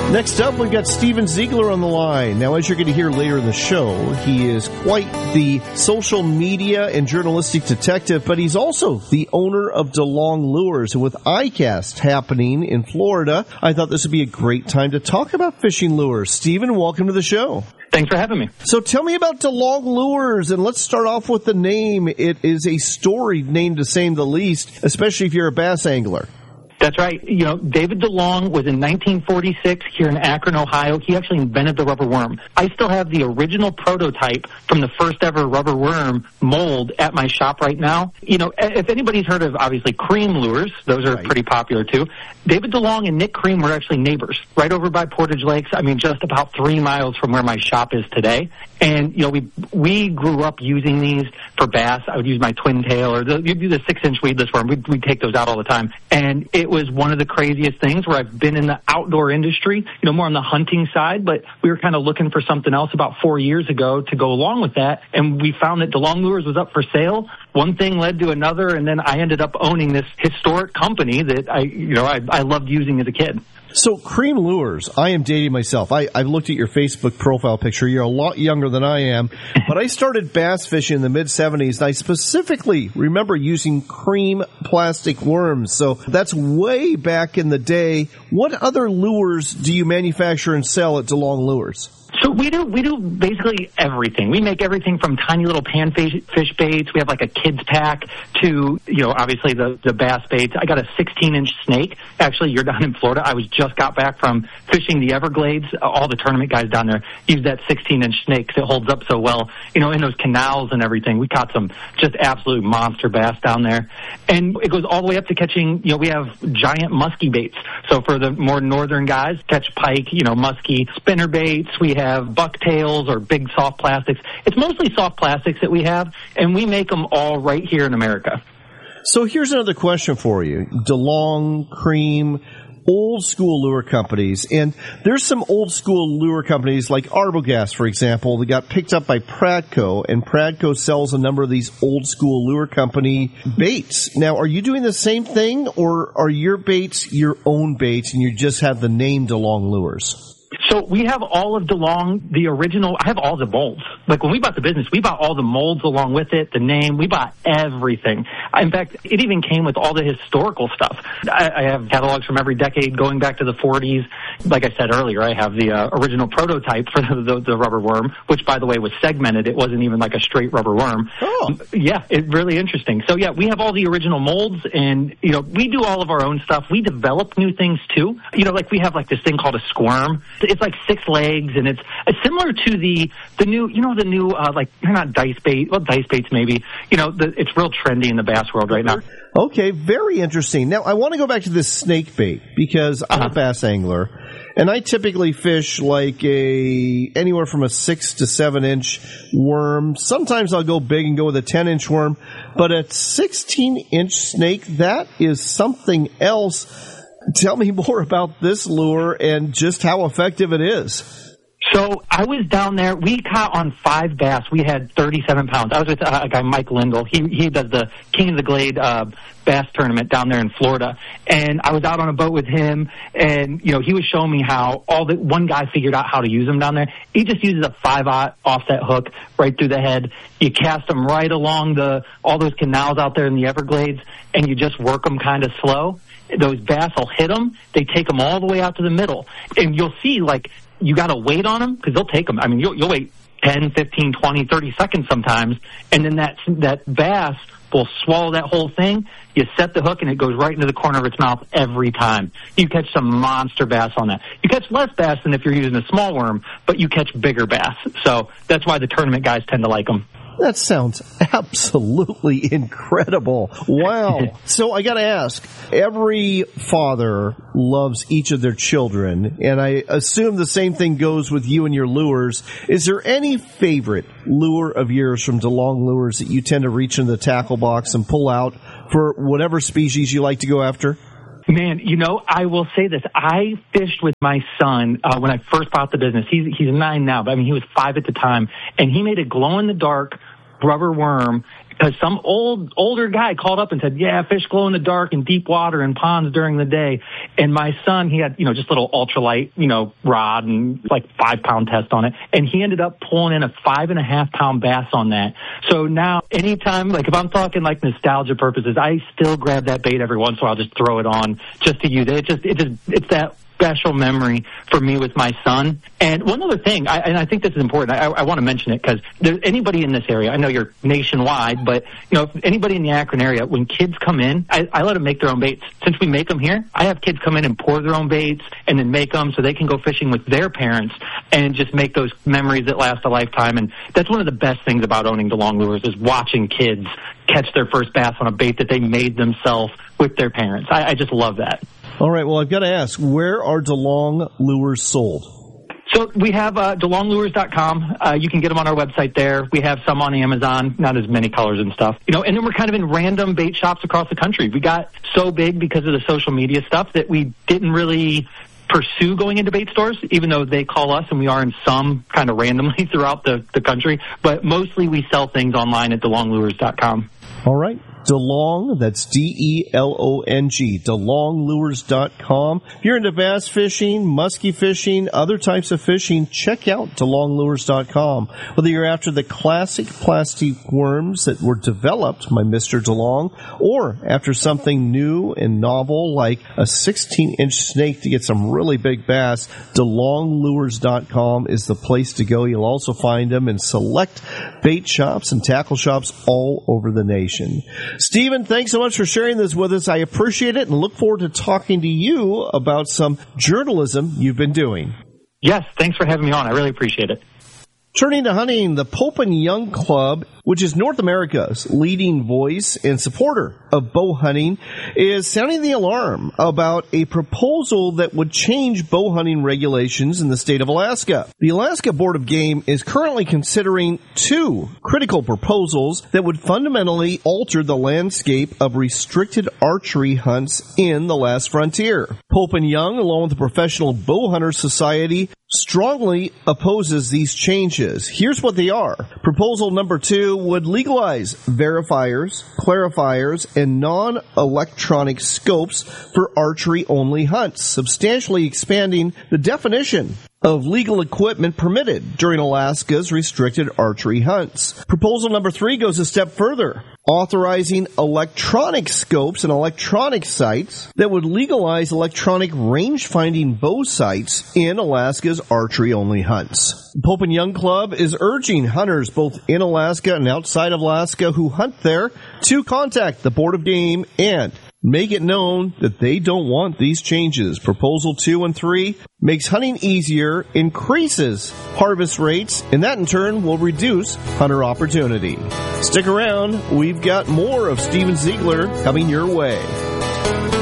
Next up, we've got Steven Ziegler on the line. Now, as you're going to hear later in the show, he is quite the social media and journalistic detective, but he's also the owner of DeLong Lures. And with ICAST happening in Florida, I thought this would be a great time to talk about fishing lures. Steven, welcome to the show. Thanks for having me. So tell me about DeLong Lures, and let's start off with the name. It is a storied name, to say the least, especially if you're a bass angler. That's right. You know, David DeLong was in 1946 here in Akron, Ohio. He actually invented the rubber worm. I still have the original prototype from the first ever rubber worm mold at my shop right now. You know, if anybody's heard of, obviously, Cream lures, those are pretty popular too. David DeLong and Nick Cream were actually neighbors right over by Portage Lakes. I mean, just about 3 miles from where my shop is today. And, you know, we grew up using these for bass. I would use my twin tail or the 6-inch weedless worm. We'd take those out all the time. And it was one of the craziest things where I've been in the outdoor industry, you know, more on the hunting side, but we were kind of looking for something else about 4 years ago to go along with that. And we found that DeLong Lures was up for sale. One thing led to another, and then I ended up owning this historic company that I loved using as a kid. So Cream Lures, I am dating myself. I've looked at your Facebook profile picture. You're a lot younger than I am. But I started bass fishing in the mid-'70s, and I specifically remember using Cream plastic worms. So that's way back in the day. What other lures do you manufacture and sell at DeLong Lures? So we do basically everything. We make everything from tiny little panfish baits. We have like a kids pack to, you know, obviously the bass baits. I got a 16-inch snake. Actually, you're down in Florida. I just got back from fishing the Everglades. All the tournament guys down there use that 16-inch snake because it holds up so well, you know, in those canals and everything. We caught some just absolute monster bass down there. And it goes all the way up to catching, you know, we have giant muskie baits. So for the more northern guys, catch pike, you know, muskie, spinner baits. We have bucktails or big soft plastics. It's mostly soft plastics that we have, and we make them all right here in America. So here's another question for you. DeLong, Cream, old school lure companies, and there's some old school lure companies like Arbogast, for example, that got picked up by Pradco, and Pradco sells a number of these old school lure company baits. Now, are you doing the same thing, or are your baits your own baits and you just have the name DeLong Lures? So we have all of DeLong, the original. I have all the molds. Like when we bought the business, we bought all the molds along with it, the name. We bought everything. In fact, it even came with all the historical stuff. I have catalogs from every decade going back to the 40s. Like I said earlier, I have the original prototype for the rubber worm, which, by the way, was segmented. It wasn't even like a straight rubber worm. Oh. Yeah, it's really interesting. So, yeah, we have all the original molds, and, you know, we do all of our own stuff. We develop new things, too. You know, like we have, like, this thing called a squirm. It's like 6 legs, and it's similar to the new, you know, the new, like, they're not dice bait. Well, dice baits maybe. You know, it's real trendy in the bass world right now. Okay, very interesting. Now, I want to go back to this snake bait because I'm a bass angler, and I typically fish like anywhere from a 6 to 7 inch worm. Sometimes I'll go big and go with a 10-inch worm, but a 16-inch snake, that is something else. Tell me more about this lure and just how effective it is. So I was down there. We caught on 5 bass. We had 37 pounds. I was with a guy, Mike Lindell. He does the King of the Glade bass tournament down there in Florida. And I was out on a boat with him, and, you know, he was showing me how one guy figured out how to use them down there. He just uses a 5/0 offset hook right through the head. You cast them right along all those canals out there in the Everglades, and you just work them kind of slow. Those bass will hit them. They take them all the way out to the middle. And you'll see, like, you got to wait on them because they'll take them. I mean, you'll wait 10, 15, 20, 30 seconds sometimes, and then that bass will swallow that whole thing. You set the hook, and it goes right into the corner of its mouth every time. You catch some monster bass on that. You catch less bass than if you're using a small worm, but you catch bigger bass. So that's why the tournament guys tend to like them. That sounds absolutely incredible. Wow. So I got to ask, every father loves each of their children, and I assume the same thing goes with you and your lures. Is there any favorite lure of yours from DeLong Lures that you tend to reach into the tackle box and pull out for whatever species you like to go after? Man, you know, I will say this. I fished with my son when I first bought the business. He's 9 now, but I mean, he was 5 at the time, and he made a glow-in-the-dark rubber worm because some older guy called up and said, yeah, fish glow in the dark in deep water and ponds during the day. And my son, he had, just little ultralight, rod and like 5-pound test on it. And he ended up pulling in a 5.5-pound bass on that. So now anytime, like if I'm talking like nostalgia purposes, I still grab that bait every once in a while, just throw it on just to use it. It's that special memory for me with my son. And one other thing, I think this is important. I want to mention it because there's anybody in this area. I know you're nationwide, but if anybody in the Akron area, when kids come in, I let them make their own baits. Since we make them here, I have kids come in and pour their own baits and then make them so they can go fishing with their parents and just make those memories that last a lifetime. And that's one of the best things about owning DeLong Lures is watching kids catch their first bass on a bait that they made themselves with their parents. I just love that. All right, well, I've got to ask, where are DeLong Lures sold? So we have DeLongLures.com. You can get them on our website there. We have some on Amazon, not as many colors and stuff. And then we're kind of in random bait shops across the country. We got so big because of the social media stuff that we didn't really pursue going into bait stores, even though they call us, and we are in some kind of randomly throughout the country. But mostly we sell things online at DeLongLures.com. All right. DeLong, that's DELONG, DeLongLures.com. If you're into bass fishing, musky fishing, other types of fishing, check out DeLongLures.com. Whether you're after the classic plastic worms that were developed by Mr. DeLong, or after something new and novel like a 16-inch snake to get some really big bass, DeLongLures.com is the place to go. You'll also find them in select bait shops and tackle shops all over the nation. Stephen, thanks so much for sharing this with us. I appreciate it and look forward to talking to you about some journalism you've been doing. Yes, thanks for having me on. I really appreciate it. Turning to hunting, the Pope and Young Club, which is North America's leading voice and supporter of bow hunting, is sounding the alarm about a proposal that would change bow hunting regulations in the state of Alaska. The Alaska Board of Game is currently considering 2 critical proposals that would fundamentally alter the landscape of restricted archery hunts in the last frontier. Pope and Young, along with the Professional Bow Hunters Society, strongly opposes these changes. Here's what they are. Proposal number 2 would legalize verifiers, clarifiers, and non-electronic scopes for archery-only hunts, substantially expanding the definition of legal equipment permitted during Alaska's restricted archery hunts. Proposal number 3 goes a step further, authorizing electronic scopes and electronic sights that would legalize electronic range-finding bow sights in Alaska's archery-only hunts. The Pope and Young Club is urging hunters both in Alaska and outside of Alaska who hunt there to contact the Board of Game and make it known that they don't want these changes. Proposal 2 and 3 makes hunting easier, increases harvest rates, and that in turn will reduce hunter opportunity. Stick around. We've got more of Stephen Ziegler coming your way.